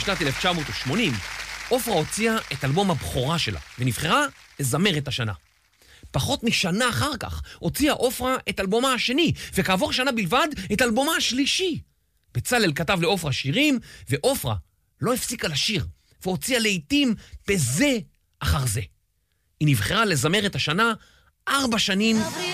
בשנת 1980, עופרה הוציאה את אלבום הבכורה שלה, ונבחרה לזמרת השנה. פחות משנה אחר כך הוציאה עופרה את אלבומה השני, וכעבור שנה בלבד את אלבומה השלישי. בצלאל כתב לעופרה שירים, ועופרה לא הפסיקה לשיר, והוציאה לעיתים בזה אחר זה. היא נבחרה לזמרת השנה 4 שנים